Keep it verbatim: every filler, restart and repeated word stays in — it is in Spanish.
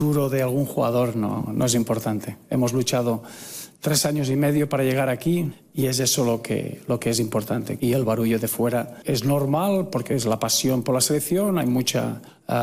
futuro de algún jugador no, no es importante. Hemos luchado tres años y medio para llegar aquí y es eso lo que, lo que es importante. Y el barullo de fuera es normal porque es la pasión por la selección, hay mucha... Uh,